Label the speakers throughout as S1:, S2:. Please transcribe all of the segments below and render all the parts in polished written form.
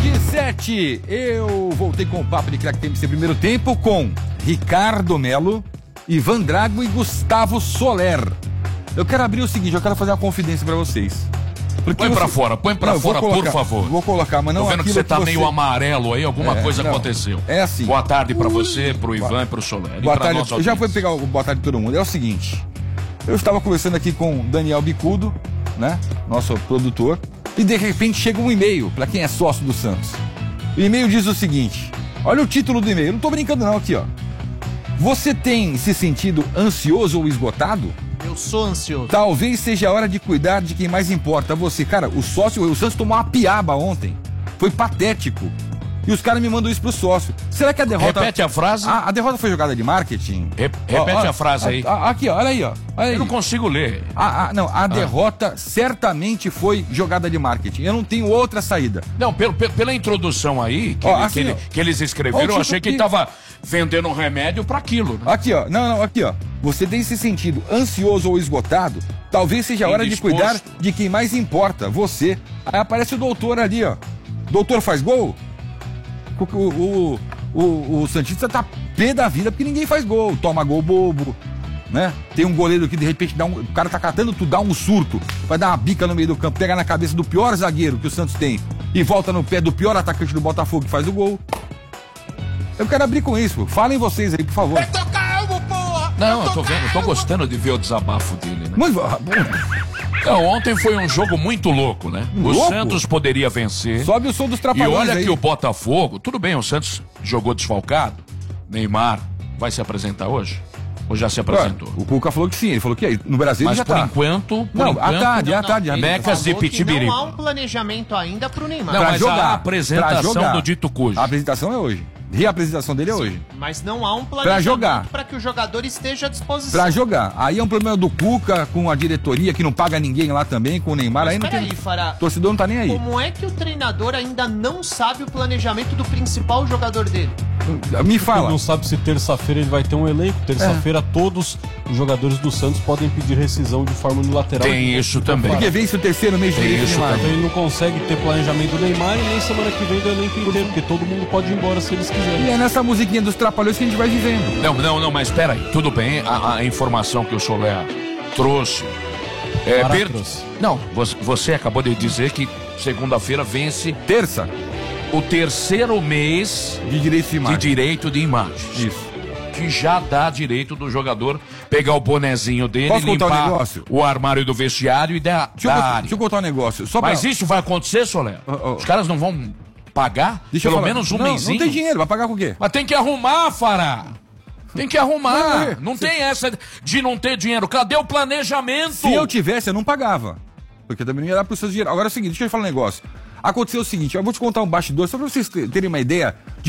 S1: 7h07, eu voltei com o papo de craque tem primeiro tempo com Ricardo Melo, Ivan Drago e Gustavo Soler. Eu quero abrir o seguinte, eu quero fazer uma confidência pra vocês.
S2: Põe pra fora, por favor.
S1: Vou colocar, mas não.
S2: Tô vendo que você tá meio amarelo aí, alguma coisa aconteceu.
S1: É assim.
S2: Boa tarde pra você, pro Ivan e pro Soler.
S1: Boa tarde, eu já fui pegar o boa tarde de todo mundo. É o seguinte, eu estava conversando aqui com o Daniel Bicudo, né, nosso produtor, e de repente chega um e-mail pra quem é sócio do Santos. O e-mail diz o seguinte, olha o título do e-mail, eu não tô brincando não aqui, ó. Você tem se sentido ansioso ou esgotado?
S3: Eu sou ansioso.
S1: Talvez seja a hora de cuidar de quem mais importa, você. Cara, o Santos tomou uma piaba ontem. Foi patético. E os caras me mandam isso pro sócio. Será que a derrota...
S2: Repete a frase.
S1: A derrota foi jogada de marketing?
S2: Repete a frase aí.
S1: Aqui, ó, olha aí, ó. Olha aí.
S2: Eu não consigo ler.
S1: A derrota certamente foi jogada de marketing. Eu não tenho outra saída.
S2: Não, pela introdução aí, que eles escreveram, eu achei que tava vendendo um remédio pra aquilo. Né?
S1: Aqui, ó. Não, aqui, ó. Você tem se sentido ansioso ou esgotado? Talvez seja a hora de cuidar de quem mais importa, você. Aí aparece o doutor ali, ó. Doutor faz gol? O Santista tá pé da vida porque ninguém faz gol, toma gol bobo, né? Tem um goleiro que de repente o cara tá catando tudo, dá um surto, vai dar uma bica no meio do campo, pega na cabeça do pior zagueiro que o Santos tem e volta no pé do pior atacante do Botafogo que faz o gol. Eu quero abrir com isso, falem vocês aí, por favor.
S3: Eu tô calmo, porra!
S2: Não, eu tô vendo, eu tô gostando de ver o desabafo dele, né?
S1: Mas,
S2: não, ontem foi um jogo muito louco, né?
S1: Louco?
S2: O Santos poderia vencer.
S1: Sobe o som dos trapalhões.
S2: E olha
S1: aí.
S2: que o Botafogo, tudo bem, o Santos jogou desfalcado. Neymar vai se apresentar hoje? Ou já se apresentou?
S1: O Cuca falou que sim, ele falou que no Brasil
S2: mas
S1: já
S2: por
S1: tá.
S2: enquanto,
S1: à tarde.
S2: Mecas de Pitibiri.
S3: Não há um planejamento ainda pro Neymar.
S2: Não,
S1: Pra
S2: mas
S1: jogar,
S2: a apresentação do dito cujo.
S1: A apresentação é hoje. Reapresentação dele é hoje.
S3: Mas não há um planejamento para que o jogador esteja à disposição.
S1: Pra jogar. Aí é um problema do Cuca com a diretoria que não paga ninguém lá também, com o Neymar. Mas aí não tem.
S3: Fará,
S1: o torcedor não tá nem aí.
S3: Como é que o treinador ainda não sabe o planejamento do principal jogador dele?
S1: Me fala.
S4: Ele não sabe se terça-feira ele vai ter um elenco. Terça-feira todos os jogadores do Santos podem pedir rescisão de forma unilateral.
S2: Tem isso também.
S1: Porque vence o terceiro mês de
S4: Neymar. Então ele não consegue ter planejamento do Neymar e nem semana que vem do elenco inteiro, porque todo mundo pode ir embora se eles quiserem.
S1: E é nessa musiquinha dos Trapalhões que a gente vai vivendo.
S2: Não, mas espera aí. Tudo bem, a informação que o Soler trouxe. Não, você acabou de dizer que segunda-feira vence.
S1: Terça.
S2: O terceiro mês
S1: de direito de imagem.
S2: Isso. Que já dá direito do jogador pegar o bonezinho dele,
S1: posso
S2: limpar o armário do vestiário e da área.
S1: Deixa eu contar um negócio.
S2: Mas isso vai acontecer, Soler? Os caras não vão pagar pelo menos um mêsinho?
S1: Não tem dinheiro, vai pagar com o quê?
S2: Mas tem que arrumar, Fará. Tem que arrumar. Não tem essa de não ter dinheiro. Cadê o planejamento?
S1: Se eu tivesse, eu não pagava. Porque também não ia dar pro seus dinheiro. Agora é o seguinte, deixa eu falar um negócio. Aconteceu o seguinte, eu vou te contar um bastidor, só pra vocês terem uma ideia de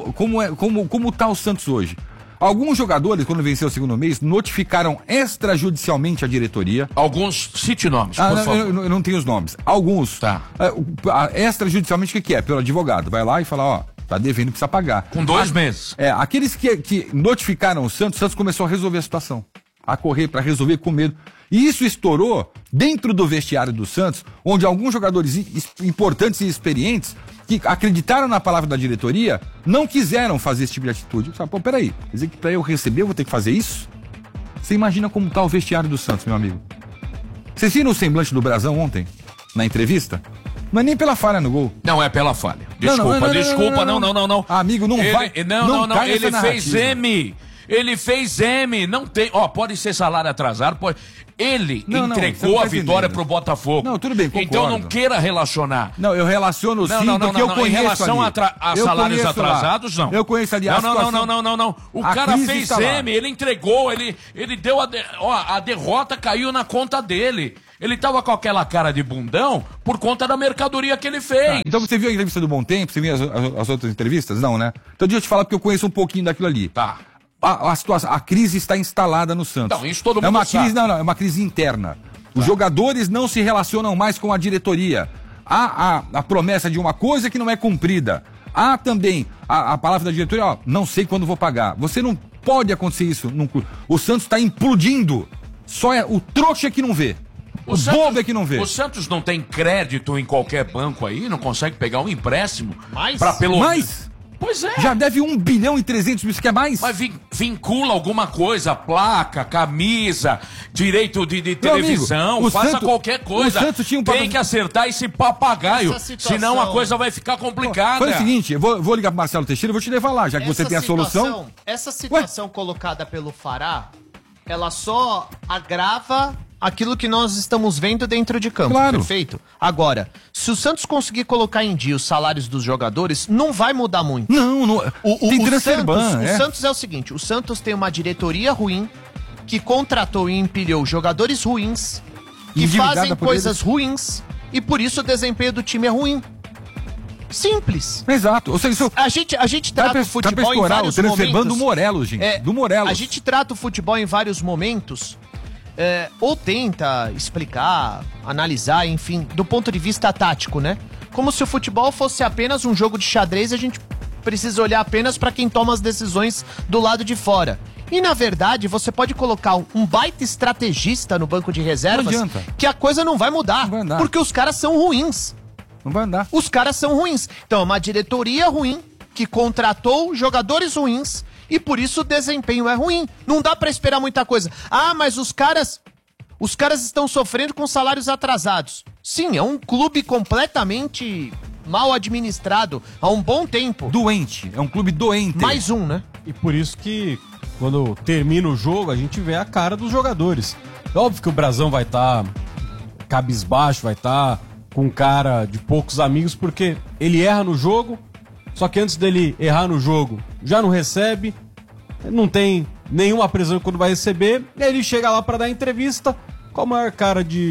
S1: como tá o Santos hoje. Alguns jogadores, quando venceu o segundo mês, notificaram extrajudicialmente a diretoria.
S2: Alguns, cite nomes, por favor.
S1: Eu não tenho os nomes. Alguns.
S2: Tá.
S1: Extrajudicialmente, o que é? Pelo advogado. Vai lá e fala, ó, tá devendo, precisa pagar.
S2: Com 2 meses.
S1: Aqueles que notificaram o Santos começou a resolver a situação. A correr para resolver com medo. E isso estourou dentro do vestiário do Santos, onde alguns jogadores importantes e experientes que acreditaram na palavra da diretoria não quiseram fazer esse tipo de atitude. Pô, peraí, quer dizer que para eu receber eu vou ter que fazer isso? Você imagina como tá o vestiário do Santos, meu amigo? Vocês viram o semblante do Brasão ontem, na entrevista? Não é nem pela falha no gol.
S2: Não é pela falha. Desculpa, não.
S1: Amigo, não vai.
S2: Não, ele fez M. Ele fez M, não tem, pode ser salário atrasado, pode. Ele entregou a vitória pro Botafogo.
S1: Não, tudo bem, concordo.
S2: Então não queira relacionar.
S1: Não, eu relaciono sim, porque eu conheço
S2: em relação a salários atrasados, não.
S1: Eu conheço ali a
S2: situação. Não. O cara fez M, ele entregou, ele deu a derrota caiu na conta dele. Ele tava com aquela cara de bundão por conta da mercadoria que ele fez.
S1: Então você viu a entrevista do Bom Tempo? Você viu as outras entrevistas? Não, né? Então deixa eu te falar porque eu conheço um pouquinho daquilo ali.
S2: Tá.
S1: A situação, a crise está instalada no Santos.
S2: Não, isso todo mundo sabe.
S1: É uma crise interna. Os jogadores não se relacionam mais com a diretoria. Há a promessa de uma coisa que não é cumprida. Há também a palavra da diretoria, não sei quando vou pagar. Você não pode acontecer isso. O Santos está implodindo. Só é o trouxa que não vê. O bobo é que não vê.
S2: O Santos não tem crédito em qualquer banco aí? Não consegue pegar um empréstimo?
S3: Mais?
S2: Pra pelo
S1: Mais?
S2: Pois é.
S1: Já deve 1 bilhão e 300 mil, você quer mais?
S2: Mas vincula alguma coisa, placa, camisa, direito de televisão,
S1: amigo,
S2: faça qualquer coisa.
S1: O Santos tinha
S2: Tem que acertar esse papagaio, senão a coisa vai ficar complicada.
S1: Foi o seguinte, eu vou ligar pro Marcelo Teixeira e vou te levar lá, já que você tem a solução.
S3: Essa situação colocada pelo Fará, ela só agrava aquilo que nós estamos vendo dentro de campo,
S1: claro.
S3: Perfeito? Agora, se o Santos conseguir colocar em dia os salários dos jogadores, não vai mudar muito.
S1: Não. Tem
S3: Transferban, o Santos é o seguinte, o Santos tem uma diretoria ruim, que contratou e empilhou jogadores ruins, que fazem coisas ruins, e por isso o desempenho do time é ruim. Simples.
S1: Exato. Ou seja,
S3: a gente trata o futebol em vários momentos.
S1: Do Morelos, gente. Do Morelos.
S3: A gente trata o futebol em vários momentos, ou tenta explicar, analisar, enfim, do ponto de vista tático, né? Como se o futebol fosse apenas um jogo de xadrez e a gente precisa olhar apenas para quem toma as decisões do lado de fora. E, na verdade, você pode colocar um baita estrategista no banco de reservas que a coisa não vai mudar, porque os caras são ruins.
S1: Não vai andar.
S3: Os caras são ruins. Então, é uma diretoria ruim que contratou jogadores ruins e por isso o desempenho é ruim. Não dá pra esperar muita coisa. Ah, mas os caras estão sofrendo com salários atrasados. Sim, é um clube completamente mal administrado há um bom tempo.
S1: Doente, é um clube doente.
S3: Mais um, né?
S4: E por isso que quando termina o jogo, a gente vê a cara dos jogadores. É óbvio que o Brasão vai estar cabisbaixo, vai estar com cara de poucos amigos, porque ele erra no jogo, só que antes dele errar no jogo, já não recebe, não tem nenhuma pressão quando vai receber, e aí ele chega lá pra dar entrevista com a maior cara de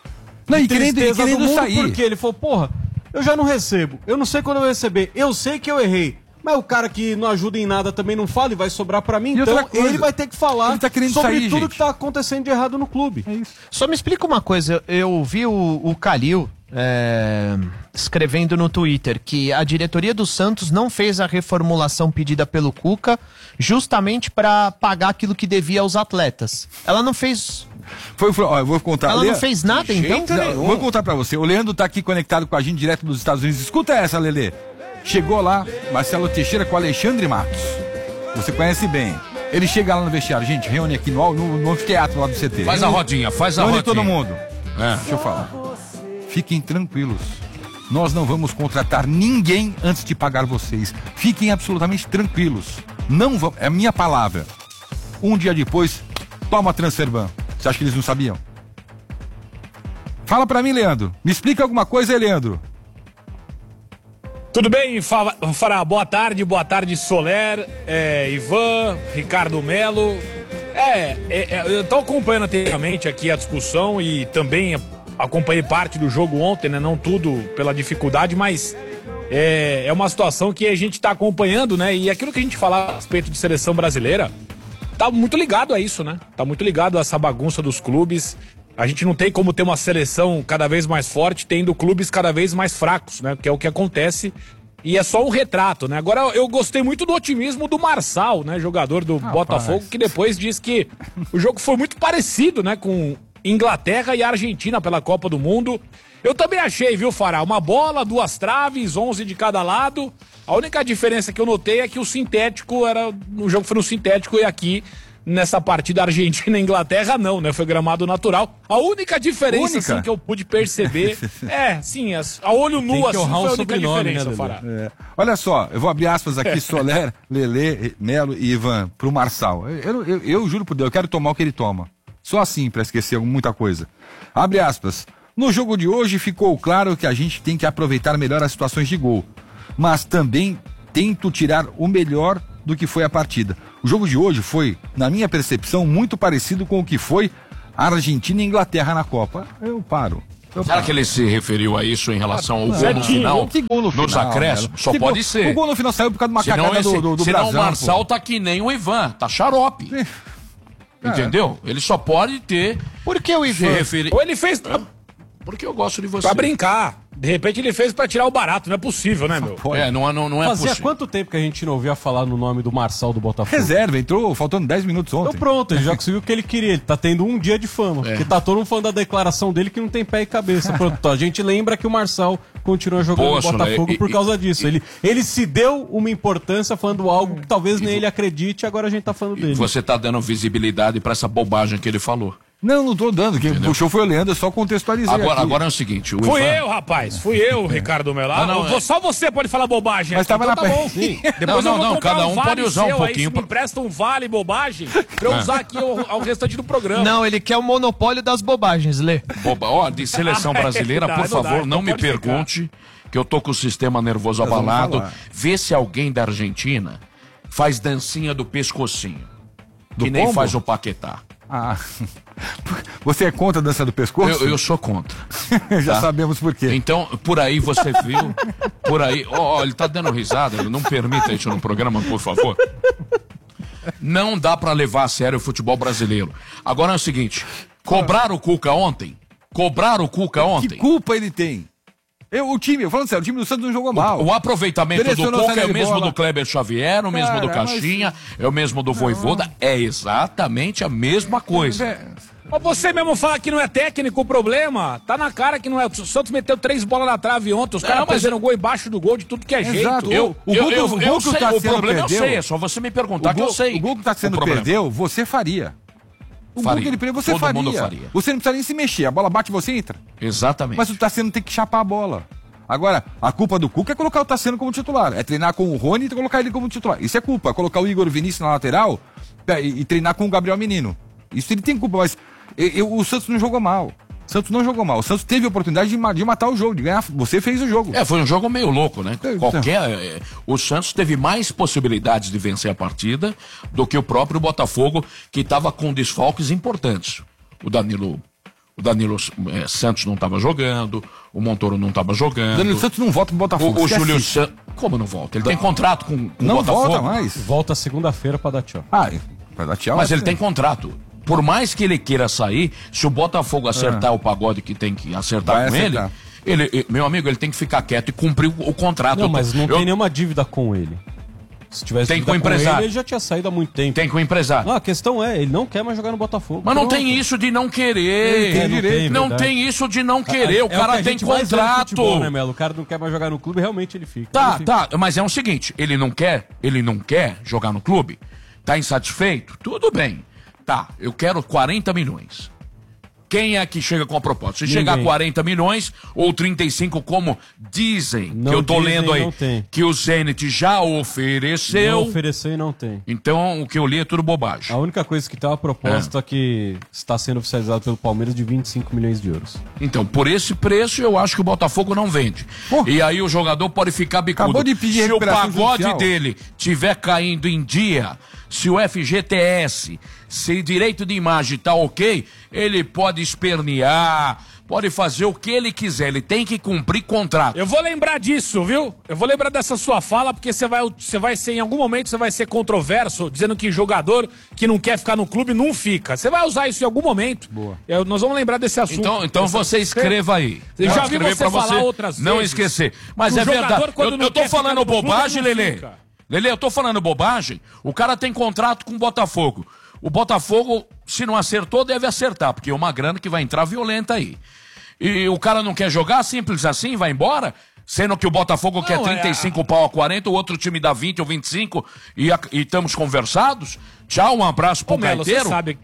S4: tristeza do mundo, sair. Porque ele falou, porra, eu já não recebo, eu não sei quando eu vou receber, eu sei que eu errei, mas o cara que não ajuda em nada também não fala e vai sobrar pra mim, então ele vai ter que falar sobre tudo que tá acontecendo de errado no clube.
S3: É isso. Só me explica uma coisa, eu vi o Calil escrevendo no Twitter que a diretoria do Santos não fez a reformulação pedida pelo Cuca justamente para pagar aquilo que devia aos atletas. Ela não fez...
S1: eu vou contar.
S3: Ela não fez nada, então?
S1: Não, vou contar pra você. O Leandro tá aqui conectado com a gente direto dos Estados Unidos. Escuta essa, Lelê. Chegou lá, Marcelo Teixeira com Alexandre Matos. Você conhece bem. Ele chega lá no vestiário. Gente, reúne aqui no teatro lá do CT.
S2: Faz a rodinha, faz a rodinha.
S1: todo mundo. Deixa eu falar. Fiquem tranquilos. Nós não vamos contratar ninguém antes de pagar vocês. Fiquem absolutamente tranquilos. Não vamos. É a minha palavra. Um dia depois, toma a Transferban. Você acha que eles não sabiam? Fala pra mim, Leandro. Me explica alguma coisa aí, Leandro.
S5: Tudo bem, Fará? Boa tarde, Soler, Ivan, Ricardo Melo. Eu tô acompanhando atentamente aqui a discussão e também acompanhei parte do jogo ontem, né? Não tudo pela dificuldade, mas é uma situação que a gente tá acompanhando, né? E aquilo que a gente fala a respeito de seleção brasileira tá muito ligado a isso, né? Tá muito ligado a essa bagunça dos clubes. A gente não tem como ter uma seleção cada vez mais forte tendo clubes cada vez mais fracos, né? Que é o que acontece. E é só um retrato, né? Agora, eu gostei muito do otimismo do Marçal, né? Jogador do Botafogo, que depois diz que o jogo foi muito parecido, né? Com Inglaterra e Argentina pela Copa do Mundo. Eu também achei, viu, Fará? Uma bola, 2 traves, 11 de cada lado. A única diferença que eu notei é que o sintético o jogo foi no sintético e aqui nessa partida Argentina e Inglaterra não, né? Foi gramado natural. A única diferença assim, que eu pude perceber a olho nu assim, foi a única diferença, né, Fará?
S1: Olha só, eu vou abrir aspas aqui, Soler, Lelê, Melo e Ivan, pro Marçal. Eu juro por Deus, eu quero tomar o que ele toma. Só assim, pra esquecer muita coisa. Abre aspas. No jogo de hoje ficou claro que a gente tem que aproveitar melhor as situações de gol, mas também tento tirar o melhor do que foi a partida. O jogo de hoje foi, na minha percepção, muito parecido com o que foi a Argentina e a Inglaterra na Copa. Eu paro.
S2: Será que ele se referiu a isso em relação ao gol no final?
S1: Que gol no final?
S2: Nos acréscimos? Só pode ser.
S1: O gol no final saiu por causa de uma cagada do Brasil.
S2: Senão o Marçal tá que nem o Ivan, tá xarope. Entendeu? Ele só pode ter...
S3: Por que o Ivan?
S5: Ou ele fez...
S2: Porque eu gosto de você.
S5: Pra brincar. De repente ele fez pra tirar o barato. Não é possível, né, meu?
S2: Não é
S4: Fazia
S2: possível.
S4: quanto tempo que a gente não ouvia falar no nome do Marçal do Botafogo?
S1: Reserva, entrou faltando 10 minutos ontem.
S4: Então pronto, ele já conseguiu o que ele queria. Ele tá tendo um dia de fama. Porque tá todo mundo falando da declaração dele que não tem pé e cabeça. Pronto, a gente lembra que o Marçal continua jogando no Botafogo por causa disso. Ele se deu uma importância falando algo que talvez nem ele acredite, agora a gente tá falando dele.
S2: Você tá dando visibilidade pra essa bobagem que ele falou.
S1: Não tô dando. Quem puxou foi o Leandro, eu só contextualizei
S2: agora é o seguinte...
S5: Fui eu, Ricardo Melá. Só você pode falar bobagem.
S1: Mas tava na
S5: bom.
S1: Sim.
S5: Depois eu vou
S2: cada um pode usar um pouquinho.
S5: Aí, me empresta um vale bobagem pra eu usar aqui ao restante do programa.
S3: Não, ele quer o monopólio das bobagens, Lê.
S2: De seleção brasileira, por favor, não me pergunte, que eu tô com o sistema nervoso abalado. Vê se alguém da Argentina faz dancinha do pescocinho. Que nem
S1: pombo?
S2: faz o Paquetá.
S1: Você é contra a dança do pescoço?
S2: Eu sou contra.
S1: Já sabemos por quê.
S2: Então, por aí você viu, ele tá dando risada, não permita isso no programa, por favor. Não dá pra levar a sério o futebol brasileiro. Agora é o seguinte, cobraram o Cuca ontem?
S1: Que culpa ele tem? Falando sério, o time do Santos não jogou mal.
S2: O aproveitamento do Cuca é o mesmo
S1: bola.
S2: do Kleber Xavier, o mesmo do Caixinha, é o mesmo do Vojvoda, é exatamente a mesma coisa.
S5: Mas você mesmo fala que não é técnico o problema. Tá na cara que não é. O Santos meteu 3 bolas na trave ontem, os caras fizeram gol embaixo do gol de tudo que é
S1: Exato.
S5: jeito.
S2: Eu sei, o problema eu sei, é só você me perguntar que eu sei.
S1: O gol que tá sendo perdeu, você faria. O gol que ele perdeu, você faria.
S2: Mundo faria.
S1: Você não precisa nem se mexer, a bola bate e você entra.
S2: Exatamente.
S1: Mas o Tassiano tem que chapar a bola. Agora, a culpa do Cuca é colocar o Tassiano como titular. É treinar com o Rony e colocar ele como titular. Isso é culpa. Colocar o Igor Vinícius na lateral e treinar com o Gabriel Menino. Isso ele tem culpa, mas o Santos não jogou mal. O Santos teve a oportunidade de matar o jogo, de ganhar. Você fez o jogo.
S2: Foi um jogo meio louco, né? O Santos teve mais possibilidades de vencer a partida do que o próprio Botafogo, que estava com desfalques importantes. O Danilo Santos não estava jogando, o Montoro não estava jogando.
S1: O Danilo Santos não volta pro Botafogo.
S2: O Júlio Santos. Como não volta? Ele tem contrato com o
S1: não
S2: Botafogo.
S1: Volta mais.
S4: Volta segunda-feira pra dar tchau.
S1: Pra dar tchau.
S2: Mas ele tem contrato. Por mais que ele queira sair, se o Botafogo acertar o pagode que tem que acertar com ele, meu amigo, ele tem que ficar quieto e cumprir o contrato.
S4: Não, mas não tem nenhuma dívida com ele. Se tivesse
S2: tem com o empresário.
S4: Ele já tinha saído há muito tempo.
S2: Tem com o empresário.
S4: Não, a questão é, ele não quer mais jogar no Botafogo.
S2: Mas não tem isso de não querer. Não tem isso de não querer. O cara tem contrato.
S4: Futebol, né, Melo? O cara não quer mais jogar no clube, realmente ele fica.
S2: Tá. Mas é o seguinte, ele não quer jogar no clube? Tá insatisfeito? Tudo bem. Tá, eu quero 40 milhões. Quem é que chega com a proposta? Se chegar a 40 milhões ou 35, como dizem,
S4: não
S2: que eu tô
S4: dizem,
S2: lendo aí, que o Zenit já ofereceu.
S4: Não ofereceu e não tem.
S2: Então, o que eu li é tudo bobagem.
S4: A única coisa que tem uma proposta que está sendo oficializada pelo Palmeiras de 25 milhões de euros.
S2: Então, por esse preço, eu acho que o Botafogo não vende. E aí o jogador pode ficar bicudo.
S1: Acabou de pedir
S2: se o pagode
S1: judicial
S2: dele tiver caindo em dia, se o FGTS, se direito de imagem tá ok, ele pode espernear, pode fazer o que ele quiser, ele tem que cumprir contrato.
S5: Eu vou lembrar disso, viu? Eu vou lembrar dessa sua fala, porque você vai ser, em algum momento, você vai ser controverso, dizendo que jogador que não quer ficar no clube não fica. Você vai usar isso em algum momento.
S1: Boa.
S5: Nós vamos lembrar desse assunto.
S2: Então você escreva aí.
S5: Eu já vi você falar outras vezes.
S2: Não esquecer. Mas é verdade. Eu tô falando bobagem, Lelê. Lelê, eu tô falando bobagem. O cara tem contrato com o Botafogo. O Botafogo, se não acertou, deve acertar, porque é uma grana que vai entrar violenta aí. E o cara não quer jogar, simples assim, vai embora, sendo que o Botafogo quer 35 pau a 40, o outro time dá 20 ou 25, e estamos conversados. Tchau, um abraço pro Gaiteiro.
S5: Você sabe...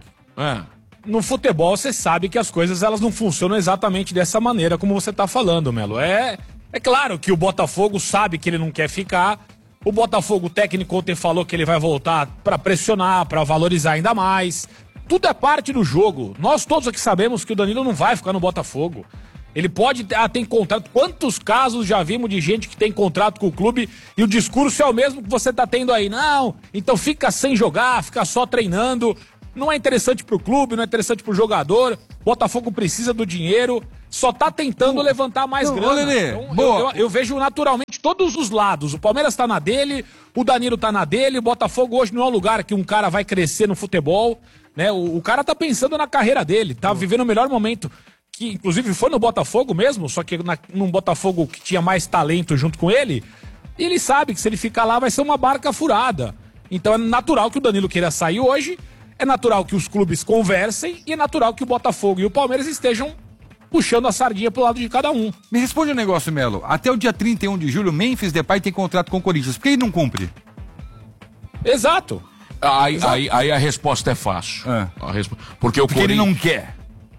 S5: No futebol, você sabe que as coisas elas não funcionam exatamente dessa maneira como você tá falando, Melo. É claro que o Botafogo sabe que ele não quer ficar. O Botafogo, o técnico ontem falou que ele vai voltar pra pressionar, pra valorizar ainda mais. Tudo é parte do jogo. Nós todos aqui sabemos que o Danilo não vai ficar no Botafogo. Ele pode ter contrato. Quantos casos já vimos de gente que tem contrato com o clube e o discurso é o mesmo que você tá tendo aí? Não, então fica sem jogar, fica só treinando. Não é interessante pro clube, não é interessante pro jogador. Botafogo precisa do dinheiro, só tá tentando levantar mais grana. Então, eu vejo naturalmente todos os lados. O Palmeiras tá na dele, o Danilo tá na dele, o Botafogo hoje não é um lugar que um cara vai crescer no futebol, né? O cara tá pensando na carreira dele, tá vivendo o melhor momento que inclusive foi no Botafogo mesmo, só que num Botafogo que tinha mais talento junto com ele, e ele sabe que se ele ficar lá vai ser uma barca furada. Então é natural que o Danilo queira sair hoje, é natural que os clubes conversem e é natural que o Botafogo e o Palmeiras estejam puxando a sardinha pro lado de cada um.
S1: Me responde um negócio, Melo. Até o dia 31 de julho, Memphis Depay tem contrato com o Corinthians. Por que ele não cumpre?
S5: Exato.
S2: Aí a resposta é fácil. Porque
S1: ele não quer.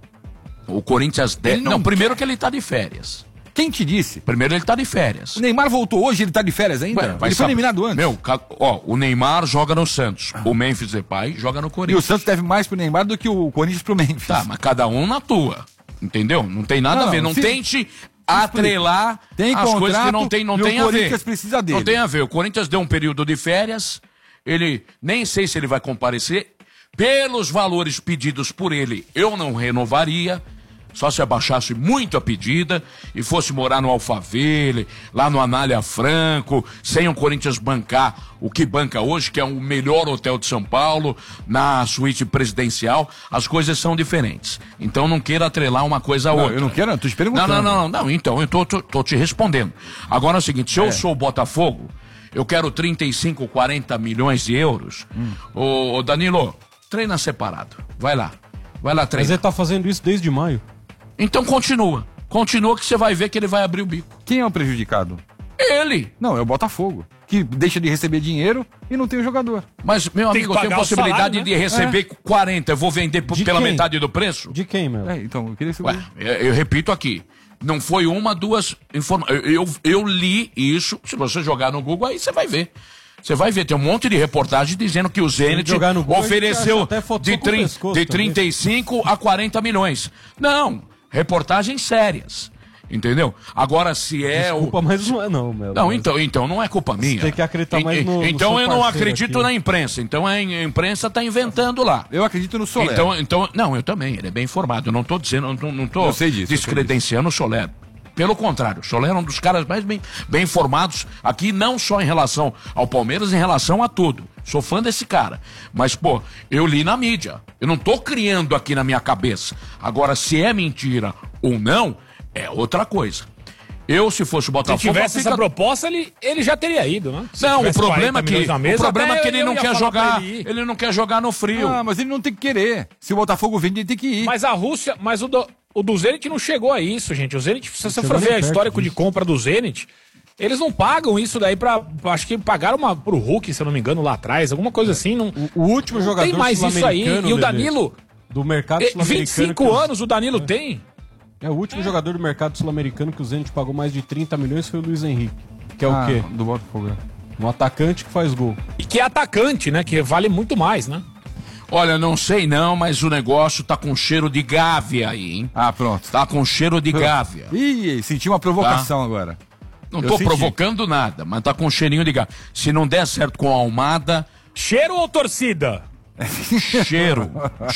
S2: O Corinthians... primeiro que ele tá de férias.
S1: Quem te disse?
S2: Primeiro ele tá de férias.
S1: O Neymar voltou hoje, ele tá de férias ainda? Ele foi eliminado antes.
S2: O Neymar joga no Santos. O Memphis Depay joga no Corinthians.
S1: E o Santos deve mais pro Neymar do que o Corinthians pro Memphis.
S2: Tá, mas cada um na tua. Entendeu? Não tem nada a ver. Não tente atrelar as coisas que não tem a ver.
S1: O Corinthians precisa dele.
S2: Não tem a ver. O Corinthians deu um período de férias. Ele, nem sei se ele vai comparecer. Pelos valores pedidos por ele, eu não renovaria. Só se abaixasse muito a pedida e fosse morar no Alphaville, lá no Anália Franco, sem o Corinthians bancar o que banca hoje, que é o melhor hotel de São Paulo, na suíte presidencial, as coisas são diferentes. Então não queira atrelar uma coisa a outra.
S1: Eu não quero, eu tô te perguntando.
S2: Não, então eu tô te respondendo. Agora é o seguinte, se eu sou o Botafogo, eu quero 35, 40 milhões de euros. Ô Danilo, treina separado, vai lá treinar.
S4: Mas ele tá fazendo isso desde maio.
S2: Então continua que você vai ver que ele vai abrir o bico.
S1: Quem é o prejudicado?
S2: Ele.
S1: Não, é o Botafogo, que deixa de receber dinheiro e não tem o jogador.
S2: Mas, meu amigo, eu tenho possibilidade salário, né? De receber 40, eu vou vender pela metade do preço?
S4: De quem, meu?
S1: Então, eu queria saber.
S2: Eu repito aqui, não foi uma, duas informações. Eu li isso, se você jogar no Google, aí você vai ver. Você vai ver, tem um monte de reportagem dizendo que o Zenit ofereceu de 35 a 40 milhões. Não, reportagens sérias. Entendeu? Agora, se é
S4: Desculpa, mas não é não, meu.
S2: Não, então não é culpa minha. Você
S4: tem que acreditar mais no
S2: Então eu não acredito aqui na imprensa. Então a imprensa tá inventando lá.
S1: Eu acredito no Soler.
S2: Não, eu também. Ele é bem informado. Eu não tô dizendo, não tô descredenciando o Soler. Pelo contrário, o Soler é um dos caras mais bem informados aqui, não só em relação ao Palmeiras, em relação a tudo. Sou fã desse cara. Mas, eu li na mídia. Eu não tô criando aqui na minha cabeça. Agora, se é mentira ou não, é outra coisa. Eu, se fosse o Botafogo...
S5: Se tivesse essa proposta, ele já teria ido, né?
S2: Não, o problema é que ele não quer jogar. Ele não quer jogar no frio.
S1: Ah, mas ele não tem que querer. Se o Botafogo vende, ele tem que ir.
S5: Mas a Rússia... Mas o do Zenit não chegou a isso, gente. O Zenit, se você for ver o histórico de compra do Zenit, eles não pagam isso daí pra... Acho que pagaram pro Hulk, se eu não me engano, lá atrás. Alguma coisa assim. Não,
S4: o último jogador
S5: tem mais isso aí. E o Danilo...
S4: Do mercado sul-americano...
S5: 25 anos o Danilo tem...
S4: O último jogador do mercado sul-americano que o Zenit pagou mais de 30 milhões foi o Luiz Henrique. Que é o quê?
S1: Do Botafogo.
S4: Um atacante que faz gol.
S5: E que é atacante, né? Que vale muito mais, né?
S2: Olha, não sei não, mas o negócio tá com cheiro de gávea aí, hein?
S1: Ah, pronto.
S2: Tá com cheiro de gávea.
S1: Ih, senti uma provocação agora.
S2: Não tô provocando nada, mas tá com cheirinho de gávea. Se não der certo com a Almada...
S5: Cheiro ou torcida?
S2: Cheiro.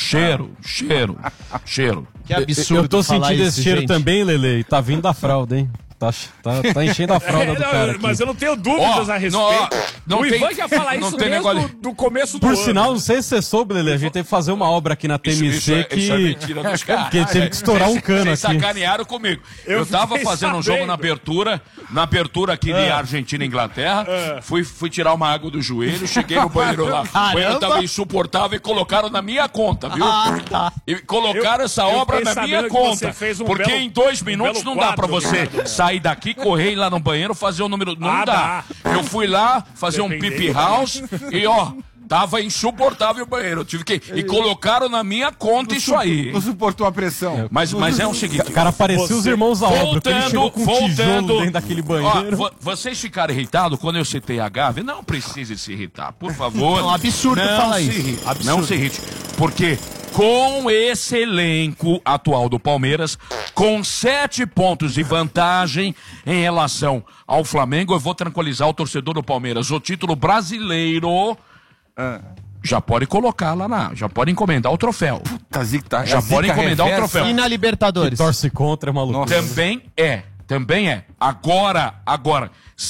S3: Que absurdo.
S4: Eu tô sentindo esse cheiro também, Lele, e tá vindo da fralda, hein? Tá enchendo a fralda do cara aqui.
S5: Mas eu não tenho dúvidas a respeito.
S2: O
S5: Ivan já fala isso desde do começo do ano.
S4: Por sinal, não sei se você soube, Lele, a gente teve que fazer uma obra aqui na TMC
S2: isso é mentira dos caras.
S4: Que teve que estourar um cano aqui.
S2: Vocês sacanearam comigo. Eu tava fazendo um jogo na abertura aqui de Argentina e Inglaterra, fui tirar uma água do joelho, cheguei no banheiro lá, o banheiro tava insuportável e colocaram na minha conta, viu? E colocaram essa obra na minha conta, porque em 2 minutos não dá pra você sair daqui, correr lá no banheiro, fazer o número. Não dá. Eu fui lá fazer um pipi house e tava insuportável o banheiro. Eu tive que. E colocaram na minha conta isso aí.
S1: Não suportou a pressão.
S2: Mas é o seguinte.
S4: Cara, parecia os irmãos à obra, que ele chegou com um tijolo dentro daquele banheiro.
S2: Vocês ficaram irritados quando eu citei a Gávea? Não precise se irritar, por favor.
S3: É um absurdo falar isso.
S2: Não se irrite. Porque com esse elenco atual do Palmeiras, com 7 pontos de vantagem em relação ao Flamengo, eu vou tranquilizar o torcedor do Palmeiras. O título brasileiro já pode colocar lá já pode encomendar o troféu.
S1: Puta, Zica,
S2: já pode encomendar o troféu.
S3: E na Libertadores?
S4: Que torce contra, é maluco.
S2: Também é. Agora,